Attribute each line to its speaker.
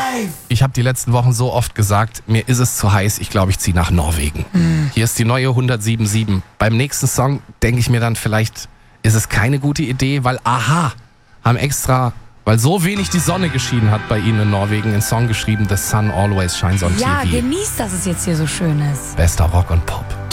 Speaker 1: Ich habe die letzten Wochen so oft gesagt, mir ist es zu heiß, ich glaube, ich ziehe nach Norwegen. Hier ist die neue 107.7. Beim nächsten Song denke ich mir dann, vielleicht ist es keine gute Idee, weil Aha haben extra, weil so wenig die Sonne geschienen hat bei ihnen in Norwegen, einen Song geschrieben, The Sun Always Shines on TV.
Speaker 2: Ja, genießt, dass es jetzt hier so schön ist.
Speaker 1: Bester Rock und Pop.